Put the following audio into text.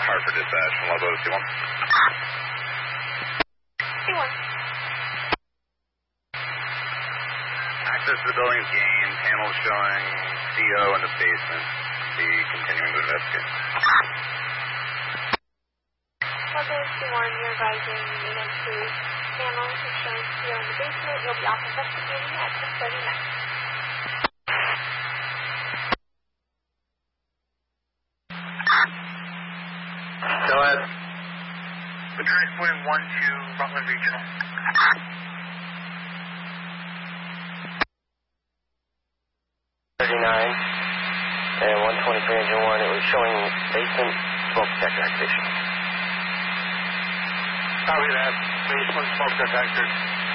Hartford Dispatch from Lobo C1. C1. Access to the building is gained. Panels showing CO in the basement. Be continuing to investigate. Lobo C1, you're advising unit 2. Panels are showing CO in the basement. You'll be off investigating at 10:39. Go ahead. Lieutenant Swing 1 to Rutland Regional. 39 and 123 engine 1, it was showing basement smoke detector activation. Copy that. Basement smoke detector.